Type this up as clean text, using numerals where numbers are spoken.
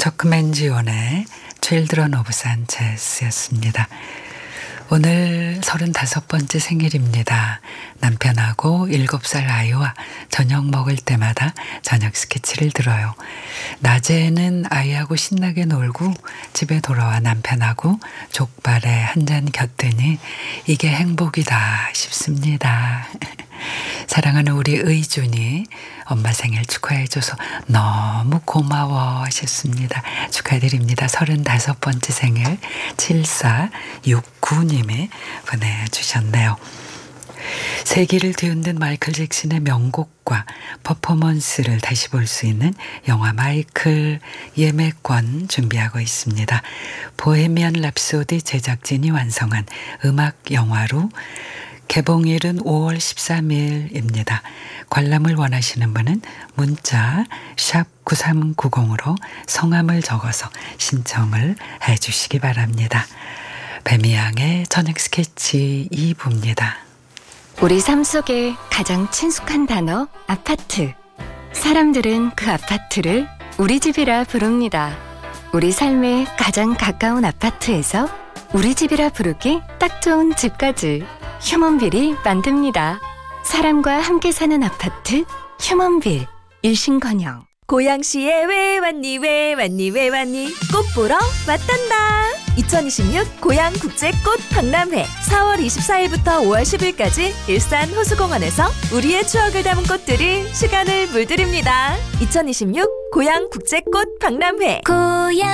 저크맨지온의 Children of Sanchez였습니다. 오늘 35번째 생일입니다. 남편하고 7살 아이와 저녁 먹을 때마다 저녁 스케치를 들어요. 낮에는 아이하고 신나게 놀고 집에 돌아와 남편하고 족발에 한 잔 곁드니 이게 행복이다 싶습니다. 사랑하는 우리 의준이 엄마 생일 축하해줘서 너무 고마워 하셨습니다. 축하드립니다. 35번째 생일 7469님이 보내주셨네요. 세기를 뒤흔든 마이클 잭슨의 명곡과 퍼포먼스를 다시 볼 수 있는 영화 마이클 예매권 준비하고 있습니다. 보헤미안 랩소디 제작진이 완성한 음악 영화로 개봉일은 5월 13일입니다. 관람을 원하시는 분은 문자 샵 9390으로 성함을 적어서 신청을 해주시기 바랍니다. 배미양의 저녁 스케치 2부입니다. 우리 삶 속에 가장 친숙한 단어 아파트. 사람들은 그 아파트를 우리 집이라 부릅니다. 우리 삶에 가장 가까운 아파트에서 우리 집이라 부르기 딱 좋은 집까지 휴먼빌이 만듭니다. 사람과 함께 사는 아파트 휴먼빌. 일신건영. 고양시에 왜 왔니 왜 왔니 왜 왔니 꽃 보러 왔단다. 2026 고양국제꽃 박람회 4월 24일부터 5월 10일까지 일산 호수공원에서 우리의 추억을 담은 꽃들이 시간을 물들입니다. 2026 고양국제꽃 박람회. 고양